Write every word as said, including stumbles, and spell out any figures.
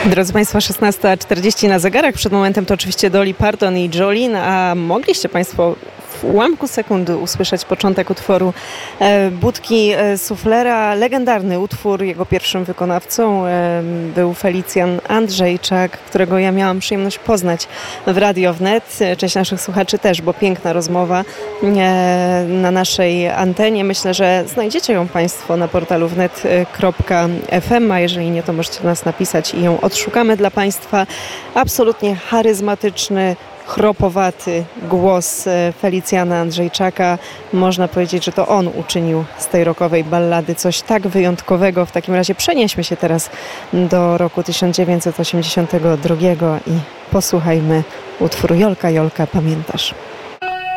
Drodzy Państwo, szesnasta czterdzieści na zegarach. Przed momentem to oczywiście Dolly Parton i Jolene, a mogliście Państwo w ułamku sekundy usłyszeć początek utworu e, Budki e, Suflera. Legendarny utwór, jego pierwszym wykonawcą e, był Felicjan Andrzejczak, którego ja miałam przyjemność poznać w Radio Wnet. Część naszych słuchaczy też, bo piękna rozmowa e, na naszej antenie. Myślę, że znajdziecie ją Państwo na portalu wnet kropka f m, a jeżeli nie, to możecie do nas napisać i ją odszukamy dla Państwa. Absolutnie charyzmatyczny, chropowaty głos Felicjana Andrzejczaka. Można powiedzieć, że to on uczynił z tej rockowej ballady coś tak wyjątkowego. W takim razie przenieśmy się teraz do roku tysiąc dziewięćset osiemdziesiątego drugiego i posłuchajmy utworu Jolka, Jolka, pamiętasz?